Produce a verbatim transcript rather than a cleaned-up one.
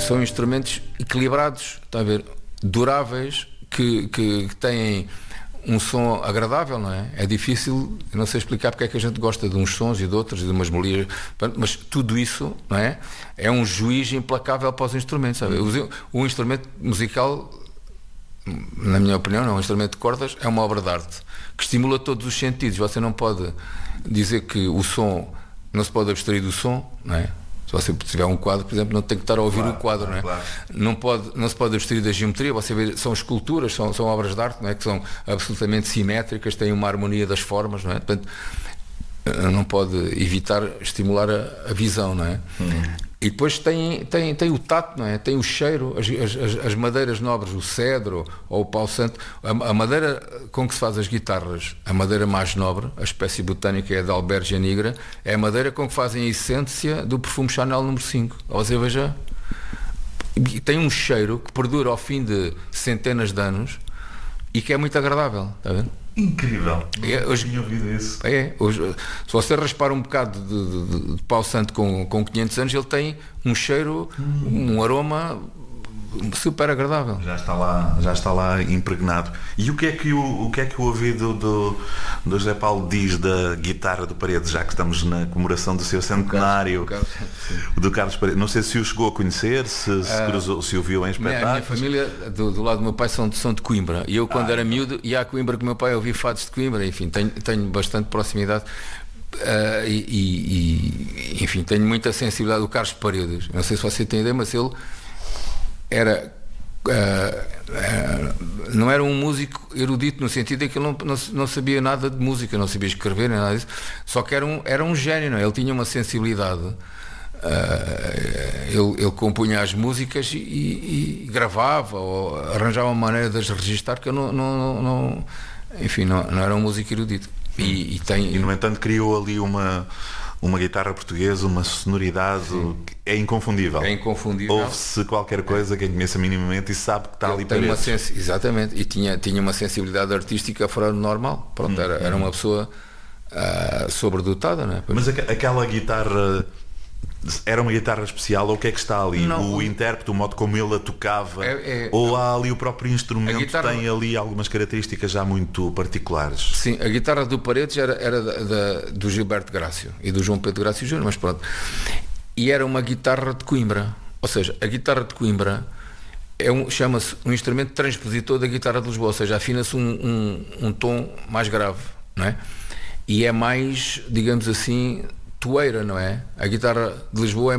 são instrumentos equilibrados, está a ver, duráveis, que, que, que têm um som agradável, não é? É difícil, eu não sei explicar porque é que a gente gosta de uns sons e de outros, e de umas melodias, mas tudo isso, não é? É um juiz implacável para os instrumentos, sabe? O, o instrumento musical, na minha opinião, não, um instrumento de cordas é uma obra de arte que estimula todos os sentidos. Você não pode dizer que o som, não se pode abstrair do som, não é? Se você tiver um quadro, por exemplo, não tem que estar a ouvir claro, o quadro, não é? Claro. Não, pode, não se pode abstrair da geometria. Você vê, são esculturas, são, são obras de arte, não é? Que são absolutamente simétricas, têm uma harmonia das formas, não é? Portanto, não pode evitar estimular a, a visão, não é? Hum. E depois tem, tem, tem o tato, não é? Tem o cheiro, as, as, as madeiras nobres, o cedro ou o pau santo. A, a madeira com que se faz as guitarras, a madeira mais nobre, a espécie botânica é a da Albergia nigra, é a madeira com que fazem a essência do perfume Chanel número cinco. Você veja, tem um cheiro que perdura ao fim de centenas de anos e que é muito agradável, está a ver? Incrível, não é, hoje, tinha ouvido isso. É, hoje, se você raspar um bocado de, de, de pau santo com, com quinhentos anos, ele tem um cheiro, hum. um aroma super agradável. Já está lá, já está lá impregnado. E o que é que o, o, que é que o ouvido do, do José Paulo diz da guitarra do Paredes, já que estamos na comemoração do seu centenário, do Carlos, do Carlos Paredes? Não sei se o chegou a conhecer, se, se, cruzou, se o viu em espetáculos. A minha família, do, do lado do meu pai, são de, são de Coimbra. E eu, quando ah, era miúdo, ia a Coimbra com o meu pai, ouvi fados de Coimbra. Enfim, tenho, tenho bastante proximidade. Uh, e, e, enfim, tenho muita sensibilidade do Carlos Paredes. Não sei se você tem ideia, mas ele era uh, uh, não era um músico erudito no sentido em que ele não, não, não sabia nada de música, não sabia escrever nem nada disso, só que era um, era um gênio, não é? Ele tinha uma sensibilidade, uh, ele, ele compunha as músicas e, e, e gravava ou arranjava uma maneira de as registrar que eu não, não, não enfim, não, não era um músico erudito. E, e, tem... e no entanto criou ali uma uma guitarra portuguesa, uma sonoridade. Sim. É inconfundível. É inconfundível. Ouve-se qualquer coisa, quem conheça minimamente e sabe que está Ele ali tem para uma sens... Exatamente, e tinha, tinha uma sensibilidade artística fora do normal. Pronto, hum, era, era uma pessoa uh, sobredotada, não é? Mas aqu- aquela guitarra era uma guitarra especial, ou o que é que está ali? Não, o intérprete, o modo como ele a tocava, é, é, ou há ali o próprio instrumento, guitarra... tem ali algumas características já muito particulares? Sim, a guitarra do Paredes era, era da, da, do Gilberto Grácio e do João Pedro Grácio Júnior, mas pronto. E era uma guitarra de Coimbra, ou seja, a guitarra de Coimbra é um, chama-se um instrumento transpositor da guitarra de Lisboa, ou seja, afina-se um, um, um tom mais grave, não é? E é mais, digamos assim, toeira, não é? A guitarra de Lisboa é